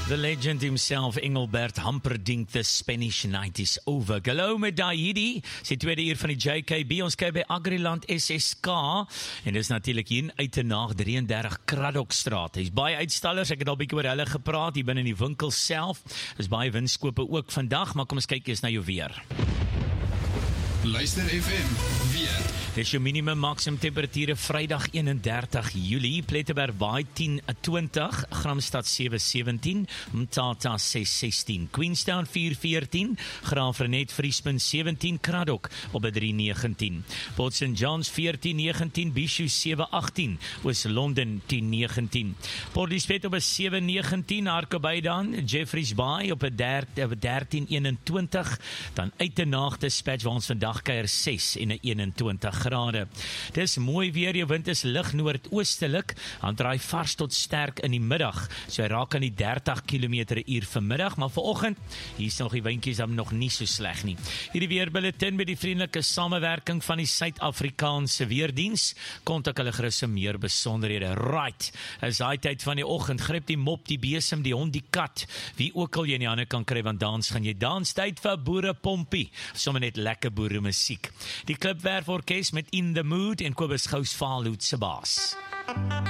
The legend himself, Engelbert Humperdinck, the Spanish night is over. Galou met Dahidi, sy tweede uur van die JKB, ons kyk by Agriland SSK, en dis natuurlik hier in Uitenaag 33 Kraddockstraat. Hy's baie uitstallers, ek het al bietjie oor hulle gepraat, hier binne in die winkel self, is baie winskope ook vandag, maar kom ons kyk eers na jou weer. Luister FM, weer. Dis jou minimum maksimum temperature Vrydag 31 Julie, Plettenberg Baai 10-20, Gramstad 7-17, Mthatha 6-16, Queenstown 4-14, Graafrenet Vriespunt 17, Kraddock op 3-19, Port St. John's 14-19, Bishu 7-18, Oos-London 10-19, Port Elizabeth op 7-19, Harkobeidan, Jeffreys Bay op 13-21, dan Uitenaag Dispatch waar ons vandag kuier 6 en 21 grade. Dis mooi weer, jou wind is lig noordoostelik, dan draai vars tot sterk in die middag, so hy raak aan die 30 km/h vanmiddag, maar vanoggend, hier is nog die windjies dan nog nie so sleg nie. Hierdie weerbulletin met die vriendelike samewerking van die Suid-Afrikaanse Weerdiens, kontak hulle gerus vir meer besonderhede. Right, is daai tyd van die oggend, gryp die mop, die besem, die hond, die kat, wie ook al jy in die hande kan kry, want dans gaan jy dans, tyd vir boerepompie, sommer net lekker boere musiek. Die Klipwerf Orkes met In the Mood en Kobus Gous Vaalhoed se baas.